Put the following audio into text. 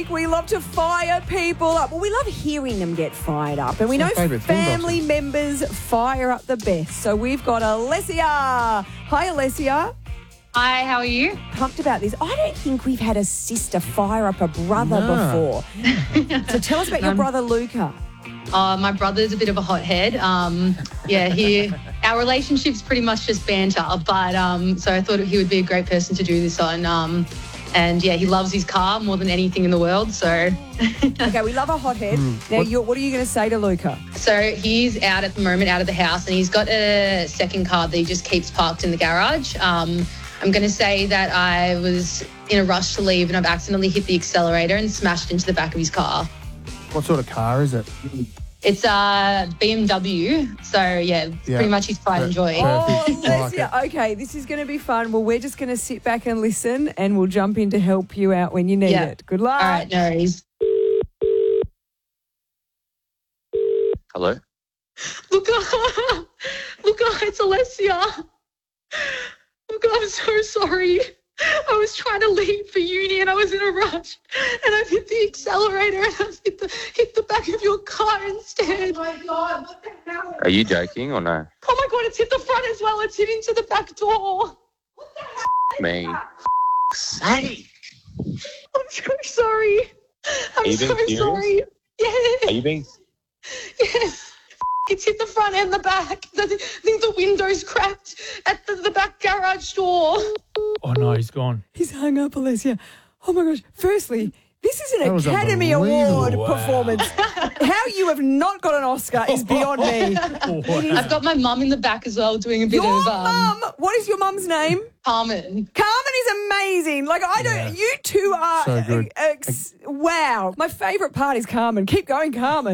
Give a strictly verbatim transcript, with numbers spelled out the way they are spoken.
We love to fire people up. Well, we love hearing them get fired up. And we know family members fire up the best. So we've got Alessia. Hi, Alessia. Hi, how are you? Pumped about this. I don't think we've had a sister fire up a brother No. before. So tell us about your brother, Luca. Uh, my brother's a bit of a hothead. Um, yeah, he, our relationship's pretty much just banter. But um, so I thought he would be a great person to do this on. Um, and yeah, he loves his car more than anything in the world. So, Okay, we love a hothead. Mm. Now, What- you're, what are you going to say to Luca? so he's out at the moment, out of the house, and he's got a second car that he just keeps parked in the garage. Um, I'm going to say that I was in a rush to leave and I've accidentally hit the accelerator and smashed into the back of his car. What sort of car is it? It's a B M W, so yeah, it's Yeah. pretty much his pride and joy. Oh, Perfect. I like Alessia, okay, this is going to be fun. Well, we're just going to sit back and listen, and we'll jump in to help you out when you need Yeah. it. Good luck. All right, no worries. Hello? Luca, Luca, it's Alessia. Luca, I'm so sorry. I was trying to leave for uni and I was in a rush and I've hit the accelerator and I've hit the, hit the back of your car instead. Oh my God, what the hell? Are you joking or no? Oh my God, it's hit the front as well. It's hit into the back door. Me. Sake. I'm so sorry. I'm Are you so being serious? sorry. Yes. Are you being... Yes. It's hit the front and the back. The, I think the window's cracked at the, the back garage door. Oh, no, he's gone. He's hung up, Alessia. Oh, my gosh. Firstly, this is That an was Academy Award unbelievable. Wow. performance. How you have not got an Oscar is beyond me. I've got my mum in the back as well doing a bit Your of um, mum, what is your mum's name? Carmen. Carmen is amazing. Like, I don't, Yeah. you two are, So good. uh, ex- wow. My favourite part is Carmen. Keep going, Carmen.